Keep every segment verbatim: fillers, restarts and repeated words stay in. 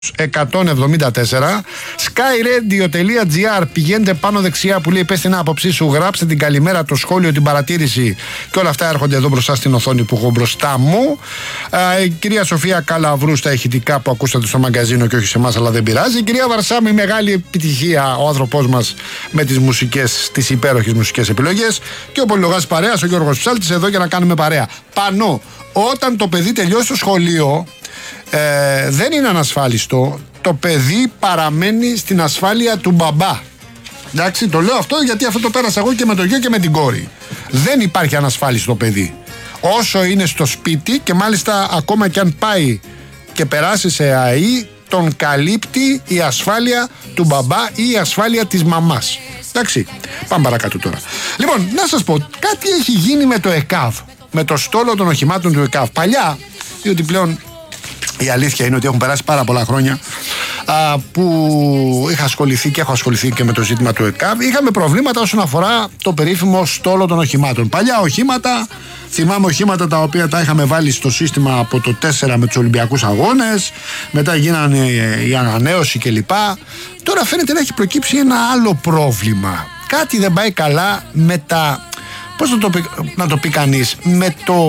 εκατόν εβδομήντα τέσσερα. skyradio.gr, πηγαίνετε πάνω δεξιά που λέει πες την άποψή σου, γράψτε την καλημέρα, το σχόλιο, την παρατήρηση και όλα αυτά έρχονται εδώ μπροστά στην οθόνη που έχω μπροστά μου. Η κυρία Σοφία Καλαβρού στα ηχητικά που ακούσατε στο μαγκαζίνο και όχι σε εμάς, αλλά δεν πειράζει. Η κυρία Βαρσάμι, μεγάλη επιτυχία ο άνθρωπός μας με τις μουσικές, τις υπέροχες μουσικές επιλογές, και ο πολυλογάς παρέας ο Γιώργος Ψάλτης εδώ για να κάνουμε παρέα. Πανώ, όταν το παιδί τελειώσει το σχολείο, Ε, δεν είναι ανασφάλιστο. Το παιδί παραμένει στην ασφάλεια του μπαμπά. Εντάξει, το λέω αυτό γιατί αυτό το πέρασα εγώ και με το γιο και με την κόρη. Δεν υπάρχει ανασφάλιστο παιδί. Όσο είναι στο σπίτι, και μάλιστα ακόμα και αν πάει και περάσει σε ΑΕΗ, τον καλύπτει η ασφάλεια του μπαμπά ή η ασφάλεια της μαμάς. Εντάξει, πάμε παρακάτω τώρα. Λοιπόν, να σας πω, κάτι έχει γίνει με το ΕΚΑΒ, με το στόλο των οχημάτων του ΕΚΑΒ. Παλιά, διότι πλέον η αλήθεια είναι ότι έχουν περάσει πάρα πολλά χρόνια α, που είχα ασχοληθεί και έχω ασχοληθεί και με το ζήτημα του ΕΚΑΒ. Είχαμε προβλήματα όσον αφορά το περίφημο στόλο των οχημάτων. Παλιά οχήματα, θυμάμαι οχήματα τα οποία τα είχαμε βάλει στο σύστημα από το τέσσερα με τους Ολυμπιακούς Αγώνες, μετά γίνανε η ανανέωση κλπ. Τώρα φαίνεται να έχει προκύψει ένα άλλο πρόβλημα. Κάτι δεν πάει καλά με τα, πώς να το πει, να το πει κανείς, με το,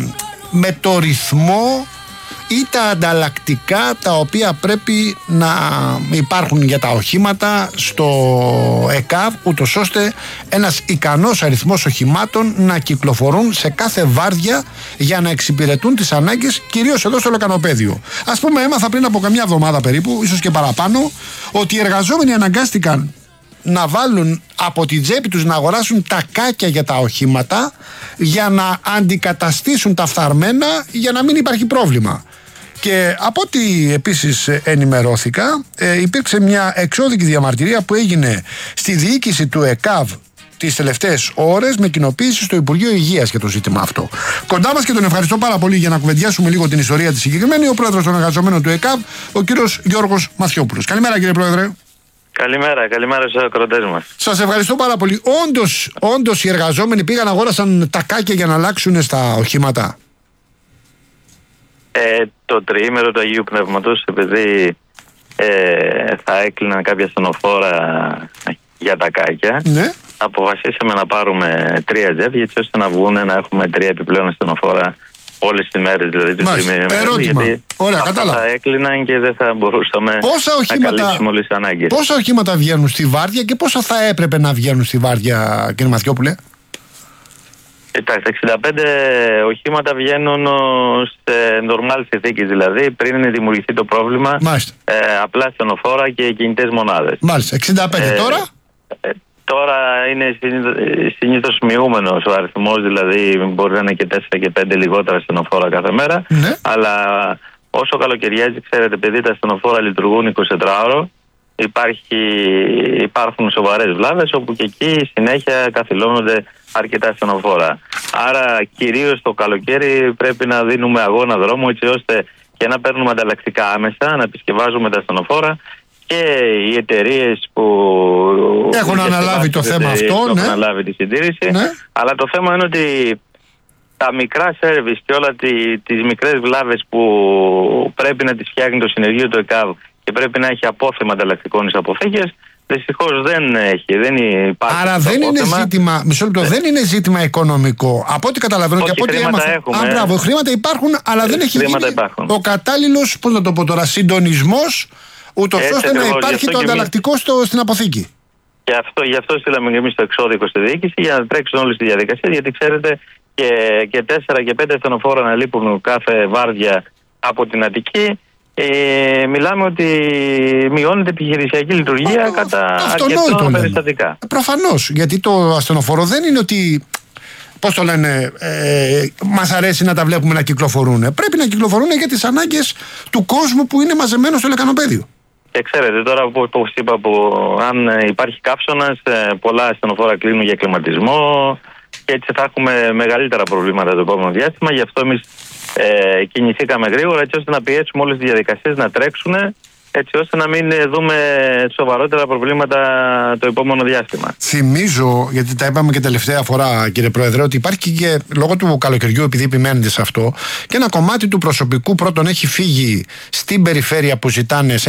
με το ρυθμό ή τα ανταλλακτικά τα οποία πρέπει να υπάρχουν για τα οχήματα στο ΕΚΑΒ, ούτως ώστε ένας ικανός αριθμός οχημάτων να κυκλοφορούν σε κάθε βάρδια για να εξυπηρετούν τις ανάγκες, κυρίως εδώ στο λεκανοπέδιο. Ας πούμε, έμαθα πριν από καμιά εβδομάδα περίπου, ίσως και παραπάνω, ότι οι εργαζόμενοι αναγκάστηκαν να βάλουν από την τσέπη τους να αγοράσουν τακάκια για τα οχήματα για να αντικαταστήσουν τα φθαρμένα, για να μην υπάρχει πρόβλημα. Και από ό,τι επίσης ενημερώθηκα, ε, υπήρξε μια εξώδικη διαμαρτυρία που έγινε στη διοίκηση του ΕΚΑΒ τις τελευταίες ώρες, με κοινοποίηση στο Υπουργείο Υγείας για το ζήτημα αυτό. Κοντά μας, και τον ευχαριστώ πάρα πολύ για να κουβεντιάσουμε λίγο την ιστορία της συγκεκριμένη, ο πρόεδρος των εργαζομένων του ΕΚΑΒ, ο κύριος Γιώργος Μαθιόπουλος. Καλημέρα, κύριε πρόεδρε. Καλημέρα, καλημέρα στους ακροατές μας. Σας ευχαριστώ πάρα πολύ. Όντως, όντως οι εργαζόμενοι πήγαν, αγόρασαν τακάκια για να αλλάξουν στα οχήματα. Ε, το τριήμερο του Αγίου Πνεύματος, επειδή ε, θα έκλειναν κάποια στενοφόρα για τακάκια, ναι, αποφασίσαμε να πάρουμε τρία ζεύγια, έτσι ώστε να βγουν, να έχουμε τρία επιπλέον στενοφόρα όλες τις μέρες, δηλαδή τις τριμήνες. Ερώτημα. Γιατί ωραία, κατάλαβα. Θα έκλειναν και δεν θα μπορούσαμε πόσα οχήματα, να καλύψουμε όλες τις ανάγκες. Πόσα οχήματα βγαίνουν στη βάρδια και πόσα θα έπρεπε να βγαίνουν στη βάρδια, κύριε Μαθιόπουλε? Εντάξει, εξήντα πέντε οχήματα βγαίνουν σε νορμάλ συνθήκες, δηλαδή πριν δημιουργηθεί το πρόβλημα. Ε, απλά στενοφόρα και κινητές μονάδες. Μάλιστα. εξήντα πέντε ε, τώρα. Ε, τώρα είναι συνήθως μειούμενος ο αριθμός, δηλαδή μπορεί να είναι και τέσσερα και πέντε λιγότερα στενοφόρα κάθε μέρα. Ναι. Αλλά όσο καλοκαιριάζει, ξέρετε, επειδή τα στενοφόρα λειτουργούν εικοσιτετράωρο, Υπάρχει, υπάρχουν σοβαρές βλάβες, όπου και εκεί συνέχεια καθυλώνονται αρκετά στενοφόρα. Άρα κυρίως το καλοκαίρι πρέπει να δίνουμε αγώνα δρόμου, έτσι ώστε και να παίρνουμε ανταλλακτικά άμεσα, να επισκευάζουμε τα στενοφόρα, και οι εταιρείες που έχουν αναλάβει το θέμα αυτό, έχουν ναι, αναλάβει τη συντήρηση. Ναι. Αλλά το θέμα είναι ότι τα μικρά σέρβις και όλα τι, τις μικρές βλάβες που πρέπει να τις φτιάχνει το συνεργείο του ΕΚΑΒ και πρέπει να έχει απόθεμα ανταλλακτικών εις αποθήκες, δυστυχώς δεν έχει, δεν υπάρχει. Άρα δεν είναι ζήτημα, μισό λεπτό, δεν είναι ζήτημα οικονομικό. Από ό,τι καταλαβαίνω και από ό,τι έμαθα. Α, μπράβο, χρήματα υπάρχουν, αλλά δεν έχει γίνει ο κατάλληλος, πώς να το πω τώρα, συντονισμός, ούτως ώστε να υπάρχει το ανταλλακτικό στο, στην αποθήκη. Και αυτό, γι' αυτό στείλαμε και εμείς το εξώδικο στη διοίκηση, για να τρέξουν όλες τις διαδικασίες, γιατί ξέρετε και, και τέσσερα και πέντε στενοφόρα να λείπουν κάθε βάρδια από την Αττική. Ε, μιλάμε ότι μειώνεται επιχειρησιακή λειτουργία Α, κατά αρκετών περιστατικά. Προφανώς, γιατί το ασθενοφόρο δεν είναι ότι, πώς το λένε, ε, μας αρέσει να τα βλέπουμε να κυκλοφορούν. Πρέπει να κυκλοφορούν για τις ανάγκες του κόσμου που είναι μαζεμένο στο λεκανοπέδιο. Και ξέρετε τώρα, όπως είπα, που αν υπάρχει καύσωνας, πολλά ασθενοφόρα κλείνουν για κλιματισμό και έτσι θα έχουμε μεγαλύτερα προβλήματα το επόμενο διάστημα. Γι' αυτό εμείς Ε, κινηθήκαμε γρήγορα, έτσι ώστε να πιέσουμε όλες τις διαδικασίες να τρέξουν έτσι ώστε να μην δούμε σοβαρότερα προβλήματα το επόμενο διάστημα. Θυμίζω, γιατί τα είπαμε και τελευταία φορά, κύριε Πρόεδρε, ότι υπάρχει και λόγω του καλοκαιριού, επειδή επιμένετε σε αυτό, και ένα κομμάτι του προσωπικού πρώτον έχει φύγει στην περιφέρεια που ζητάνε